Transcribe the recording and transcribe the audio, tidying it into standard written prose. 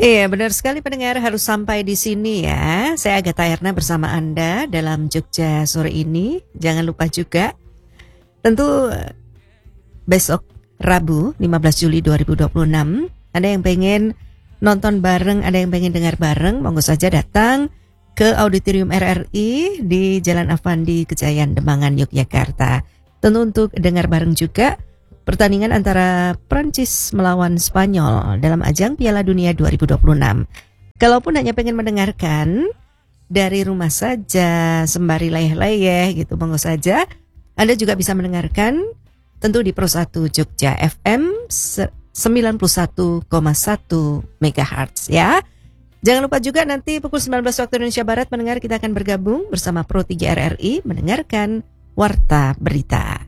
Iya, benar sekali pendengar, harus sampai di sini ya. Saya Agatha Erna bersama Anda dalam Jogja sore ini. Jangan lupa juga, tentu besok Rabu 15 Juli 2026, ada yang pengen nonton bareng, ada yang pengen dengar bareng, monggo saja datang ke Auditorium RRI di Jalan Avandi, Kejayan, Demangan, Yogyakarta. Tentu untuk dengar bareng juga pertandingan antara Prancis melawan Spanyol dalam ajang Piala Dunia 2026. Kalaupun hanya pengen mendengarkan dari rumah saja sembari leyeh-leyeh gitu, monggo saja Anda juga bisa mendengarkan tentu di Pro 1 Jogja FM 91,1 MHz ya. Jangan lupa juga nanti pukul 19 waktu Indonesia Barat mendengar, kita akan bergabung bersama Pro 3 RRI mendengarkan Warta Berita.